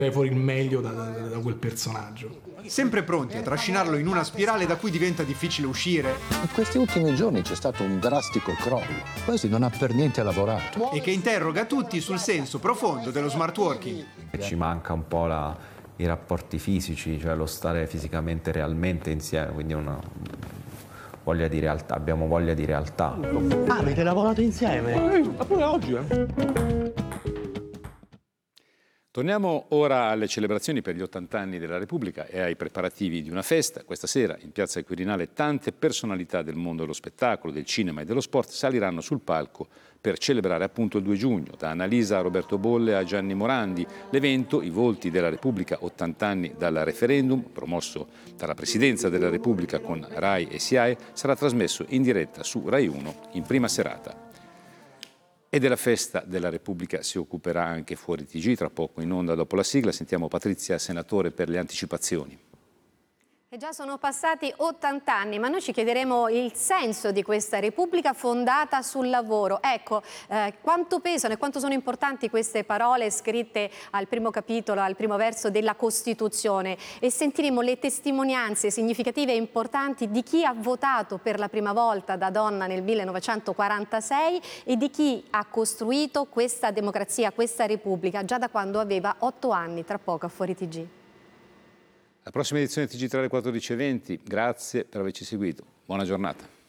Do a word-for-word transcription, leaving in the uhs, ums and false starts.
fuori il meglio da, da, da quel personaggio. Sempre pronti a trascinarlo in una spirale da cui diventa difficile uscire. In questi ultimi giorni c'è stato un drastico crollo, quasi non ha per niente lavorato. E che interroga tutti sul senso profondo dello smart working. Ci manca un po' la, i rapporti fisici, cioè lo stare fisicamente realmente insieme, quindi una voglia di realtà, abbiamo voglia di realtà. Ah, avete lavorato insieme? Eh, pure oggi, eh. Torniamo ora alle celebrazioni per gli ottanta anni della Repubblica e ai preparativi di una festa. Questa sera in piazza del Quirinale tante personalità del mondo dello spettacolo, del cinema e dello sport saliranno sul palco per celebrare appunto il due giugno. Da Annalisa a Roberto Bolle a Gianni Morandi, l'evento I volti della Repubblica, ottanta anni dal referendum, promosso dalla Presidenza della Repubblica con RAI e SIAE, sarà trasmesso in diretta su Rai uno in prima serata. E della festa della Repubblica si occuperà anche Fuori T G, tra poco in onda dopo la sigla. Sentiamo Patrizia Senatore per le anticipazioni. E già sono passati ottanta anni, ma noi ci chiederemo il senso di questa Repubblica fondata sul lavoro. Ecco, eh, quanto pesano e quanto sono importanti queste parole scritte al primo capitolo, al primo verso della Costituzione, e sentiremo le testimonianze significative e importanti di chi ha votato per la prima volta da donna nel millenovecentoquarantasei e di chi ha costruito questa democrazia, questa Repubblica, già da quando aveva otto anni, tra poco a Fuori T G. La prossima edizione T G tre alle quattordici e venti, grazie per averci seguito, buona giornata.